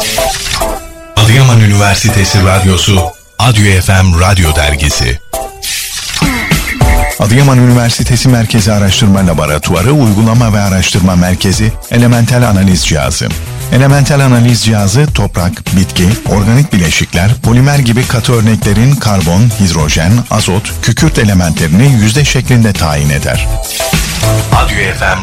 Adıyaman Üniversitesi Radyosu, Adyo FM Radyo Dergisi. Adıyaman Üniversitesi Merkezi Araştırma Laboratuvarı Uygulama ve Araştırma Merkezi Elementel Analiz Cihazı. Elementel analiz cihazı toprak, bitki, organik bileşikler, polimer gibi katı örneklerin karbon, hidrojen, azot, kükürt elementlerini yüzde şeklinde tayin eder. Adyo FM